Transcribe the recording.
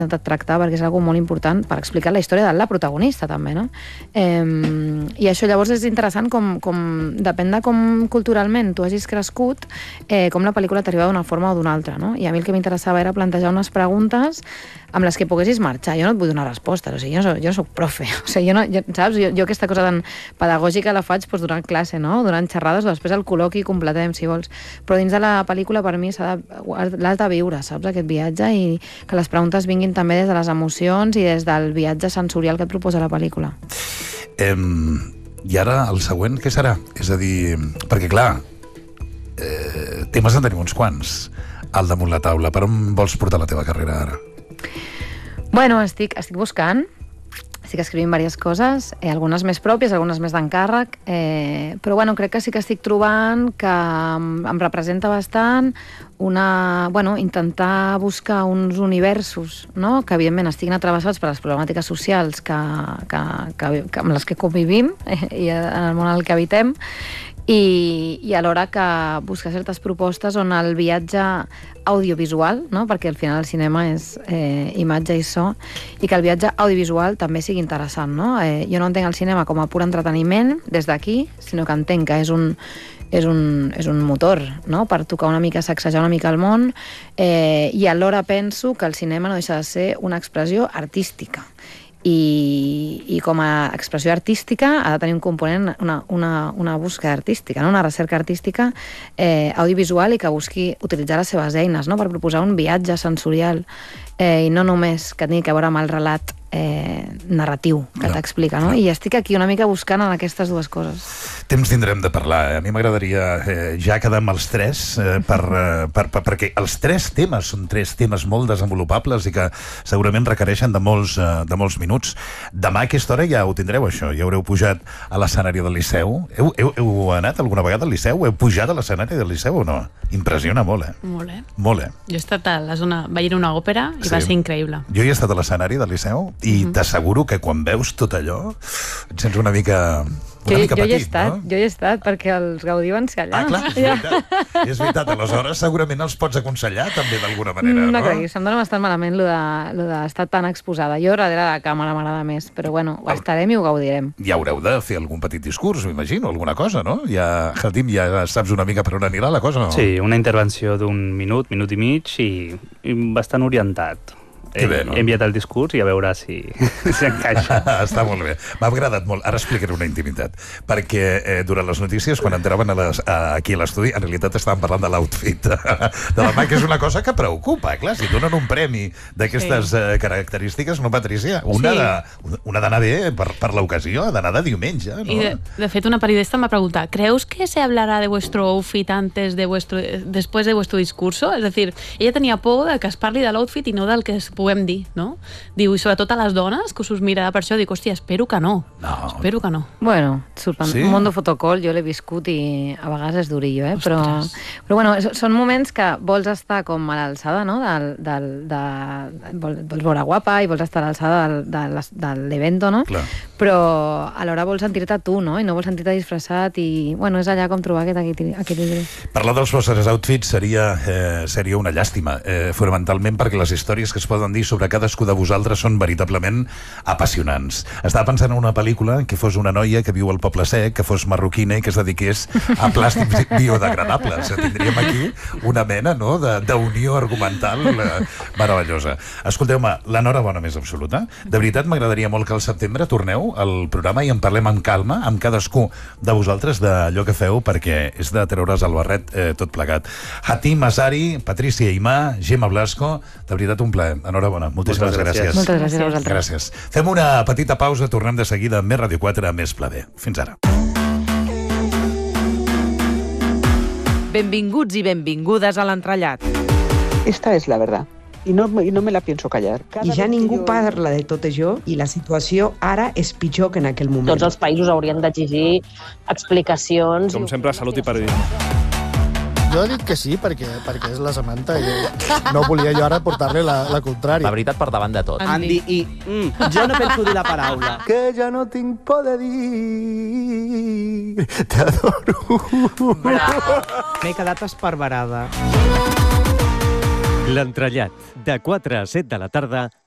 intentat tractar perquè és algo molt important per explicar la història de la protagonista també, no? I això llavors és interessant com depèn de com culturalment tu hagis crescut, com la pel·lícula t'arriba d'una forma o d'una altra, no? I a mi el que m'interessava era plantejar unes preguntes amb les que poguessis marxar. Jo no et vull donar respostes, o sigui, jo no soc profe, o sigui, saps? Jo aquesta cosa tan pedagògica la faig donant classe, no? Donant xerrades, o després el col·loqui i completem, si vols. Però dins de la pel·lícula, per mi, l'has de viure, saps? Aquest viatge, i que les preguntes vinguin també des de les emocions i des del viatge sensorial que et proposa la pel·lícula. I ara, el següent, què serà? És a dir, perquè clar, temes en tenim uns quants al damunt la taula. Per on vols portar la teva carrera ara? Bueno, estic buscant, estic escrivint diverses coses, algunes més pròpies, algunes més d'encàrrec, però bueno, crec que sí que estic trobant que em representa bastant intentar buscar uns universos, no? Que evidentment estiguin atravessats per les problemàtiques socials amb les que convivim i en el món en el que habitem, i alhora que buscar certes propostes on el viatge audiovisual, no? Perquè al final el cinema és imatge i so, i que el viatge audiovisual també sigui interessant, no? Jo no entenc el cinema com a pur entreteniment des d'aquí, sinó que entenc que és un motor, no? Per tocar una mica, sacsejar una mica el món, i alhora penso que el cinema no deixa de ser una expressió artística. I com a expressió artística ha de tenir un component, una búsqueda artística, no? Una recerca artística audiovisual, i que busqui utilitzar les seves eines, no? Per proposar un viatge sensorial, i no només que tingui a veure amb el relat narratiu que t'explica, no? I estic aquí una mica buscant en aquestes dues coses. Temps tindrem de parlar. A mi m'agradaria ja quedar amb els tres, perquè els tres temes són tres temes molt desenvolupables i que segurament requereixen de molts minuts. Demà a aquesta hora ja ho tindreu, això. Ja haureu pujat a l'escenari del Liceu. Heu anat alguna vegada al Liceu? Heu pujat a l'escenari del Liceu o no? Impressiona molt, Molt, Jo he estat a la zona, vaig ir a una òpera i va ser increïble. Jo he estat a l'escenari del Liceu i t'asseguro que quan veus tot allò et sents una mica petit, jo hi he estat, perquè els Gaudí van ser allà. Ah, clar, és veritat. Aleshores, segurament els pots aconsellar també d'alguna manera, no? No creguis, em dona bastant malament lo d'estar tan exposada. Jo darrere de la càmera m'agrada més, però bueno, ho estarem i ho gaudirem. Ja haureu de fer algun petit discurs, m'imagino, alguna cosa, no? Hatim, ja saps una mica per on anirà la cosa, no? Sí, una intervenció d'un minut i mig i bastant orientat. He enviat el discurs i a veure si encaixa. Està molt bé. M'ha agradat molt. Ara explicaré una intimitat. Perquè durant les notícies, quan entraven aquí a l'estudi, en realitat estàvem parlant de l'outfit de la mà, que és una cosa que preocupa. Clar, si donen un premi d'aquestes característiques, no, Patricia? Una d'anar bé per l'ocasió, d'anar de diumenge, no? I de fet, una periodista me pregunta, ¿creus que se hablará de vuestro outfit después de vuestro discurso? Es decir, ella tenia por de que es parli de l'outfit i no del que puguem dir, no? Diu, i sobretot a les dones, que us mira per això, dic, hòstia, espero que no. Espero que no. Bueno, un món de fotocol, jo l'he viscut i a vegades és durillo, però bueno, són moments que vols estar com a l'alçada, no? Vols veure guapa i vols estar a l'alçada de l'evento, no? Clar. Però alhora vols sentir-te tu, no? I no vols sentir-te disfressat i, bueno, és allà com trobar aquest equilibri. Parlar dels vostres outfits seria una llàstima, fonamentalment perquè les històries que es poden dir sobre cadascú de vosaltres són veritablement apassionants. Estava pensant en una pel·lícula que fos una noia que viu al Poble Sec, que fos marroquina i que es dediqués a plàstics biodegradables. Tindríem aquí una mena, no?, d'unió argumental meravellosa. Escolteu-me, l'enhorabona més absoluta. De veritat, m'agradaria molt que al setembre torneu al programa i en parlem amb calma, amb cadascú de vosaltres, d'allò que feu, perquè és de treure's el barret tot plegat. Hatim Azari, Patricia Aimà, Gemma Blasco, de veritat un plaer. Enhorabona, moltíssimes gràcies. Moltes gràcies a vosaltres. Gràcies. Fem una petita pausa, tornem de seguida amb més Ràdio 4, més Plaer. Fins ara. Benvinguts i benvingudes a l'entrellat. Esta es la verdad. I no me la pienso callar. I ja ningú parla de tot això i la situació ara és pitjor que en aquell moment. Tots els països haurien d'exigir explicacions. Com sempre, salut i periodisme. Jo he dit que sí, perquè és la Samantha i no volia jo ara portar-li la contrària. La veritat per davant de tot. Andy i... jo no penso dir la paraula. Que ja no tinc por de dir... T'adoro. M'he quedat esparverada. L'entrellat, de 4 a 7 de la tarda,